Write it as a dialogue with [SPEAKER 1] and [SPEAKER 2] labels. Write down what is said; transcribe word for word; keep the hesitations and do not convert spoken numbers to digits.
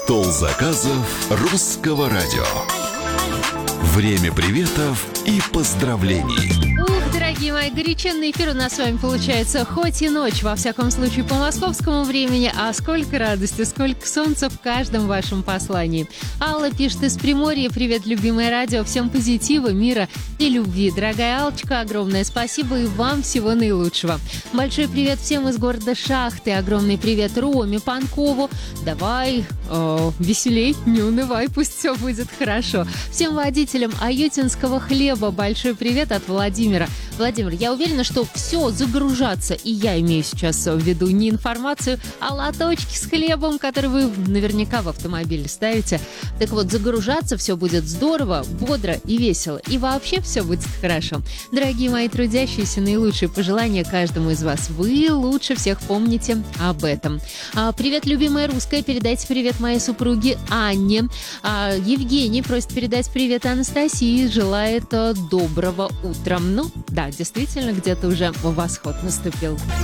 [SPEAKER 1] Стол заказов русского радио. Время приветов и поздравлений.
[SPEAKER 2] Ух, дорогие мои, горяченный эфир у нас с вами получается хоть и ночь, во всяком случае по московскому времени, а сколько радости, сколько солнца в каждом вашем послании. Алла пишет из Приморья: привет, любимое радио, всем позитива, мира и любви. Дорогая Аллочка, огромное спасибо и вам всего наилучшего. Большой привет всем из города Шахты, огромный привет Роме Панкову. Давай, э, веселей, не унывай, пусть все будет хорошо. Всем водителям Аютинского хлеба большой привет от Владимира. Владимир, я уверена, что все загружаться, и я имею сейчас в виду не информацию, а лоточки с хлебом, которые вы наверняка в автомобиле ставите. Так вот, загружаться все будет здорово, бодро и весело. И вообще все будет хорошо. Дорогие мои трудящиеся, наилучшие пожелания каждому из вас. Вы лучше всех помните об этом. А, привет, любимая русская. Передайте привет моей супруге Анне. А, Евгений просит передать привет Анастасии. Желает а, доброго утра. Ну, да, действительно, где-то уже восход наступил.